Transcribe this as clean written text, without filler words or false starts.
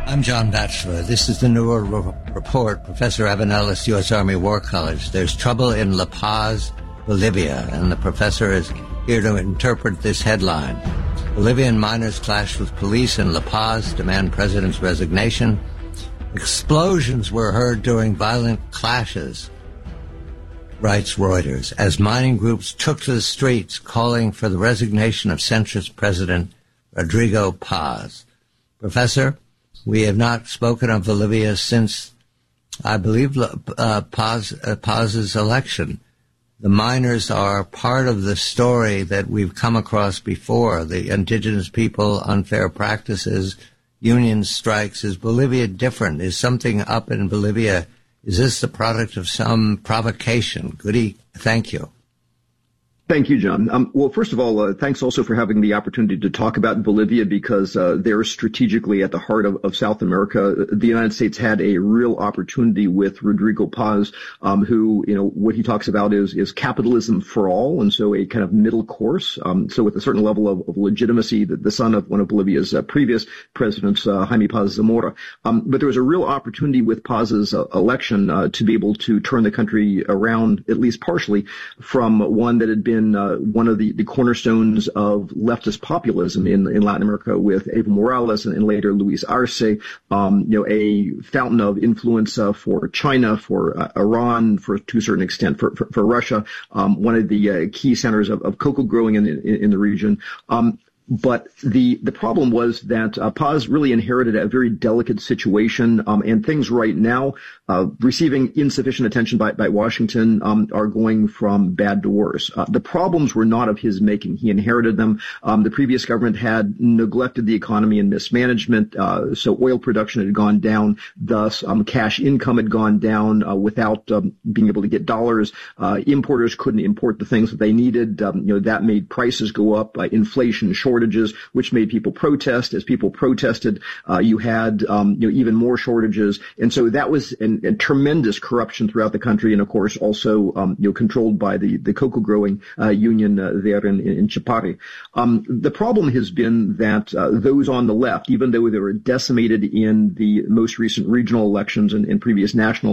I'm John Batchelor. This is the New World Report. Professor Evan Ellis, U.S. Army War College. There's trouble in La Paz, Bolivia, and the professor is here to interpret this headline. Bolivian miners clash with police in La Paz, demand president's resignation. Explosions were heard during violent clashes, writes Reuters, as mining groups took to the streets calling for the resignation of centrist President Rodrigo Paz. Professor, we have not spoken of Bolivia since, I believe, Paz's election. The miners are part of the story that we've come across before, the indigenous people, unfair practices, union strikes. Is Bolivia different? Is something up in Bolivia? Is this the product of some provocation? Goody, thank you. Thank you, John. Well, first of all, thanks also for having the opportunity to talk about Bolivia because they're strategically at the heart of South America. The United States had a real opportunity with Rodrigo Paz, who, what he talks about is capitalism for all, and so a kind of middle course. So with a certain level of legitimacy, the son of one of Bolivia's previous presidents, Jaime Paz Zamora. But there was a real opportunity with Paz's election to be able to turn the country around, at least partially, from one that had been one of the cornerstones of leftist populism in Latin America with Evo Morales and later Luis Arce, a fountain of influence for China, for Iran, to a certain extent for Russia, one of the key centers of cocoa growing in the region. But the problem was that Paz really inherited a very delicate situation, and things right now receiving insufficient attention by Washington are going from bad to worse. The problems were not of his making. He inherited them. The previous government had neglected the economy and mismanagement, so oil production had gone down. Thus, cash income had gone down without being able to get dollars. Importers couldn't import the things that they needed. That made prices go up, inflation, shortages, which made people protest. As people protested, you had even more shortages, and so that was a tremendous corruption throughout the country, and of course also controlled by the cocoa growing union there in Chapare. The problem has been that those on the left, even though they were decimated in the most recent regional elections and previous national